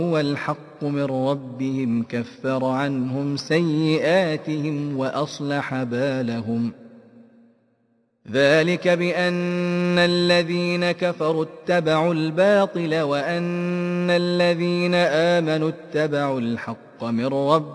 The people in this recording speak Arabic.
هو الحق من ربهم كفر عنهم سيئاتهم وأصلح بالهم ذلك بأن الذين كفروا اتبعوا الباطل وأن الذين آمنوا اتبعوا الحق من ربهم